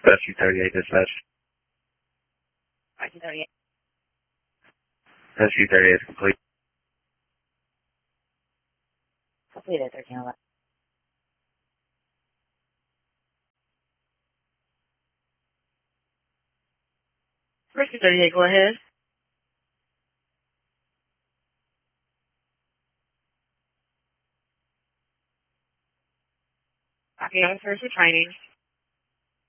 SU-38 dispatch. SU-38. SU-38 is complete. Completed, 1311. SU-38, go ahead. Okay, officers for training.